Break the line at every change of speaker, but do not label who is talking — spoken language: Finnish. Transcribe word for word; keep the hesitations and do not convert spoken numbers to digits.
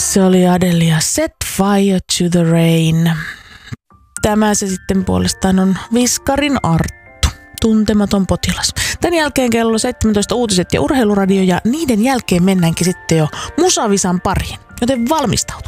Se oli Adele ja Set Fire to the Rain. Tämä se sitten puolestaan on Viskarin Arttu, Tuntematon potilas. Tän jälkeen kello seitsemäntoista uutiset ja urheiluradio ja niiden jälkeen mennäänkin sitten jo Musavisan pariin, joten valmistautu.